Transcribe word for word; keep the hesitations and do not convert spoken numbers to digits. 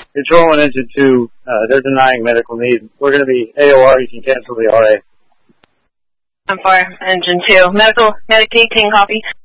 Control one, Engine two, uh, they're denying medical need. We're going to be A O R, you can cancel the R A. I'm for Engine two. Medical, medic eighteen, copy.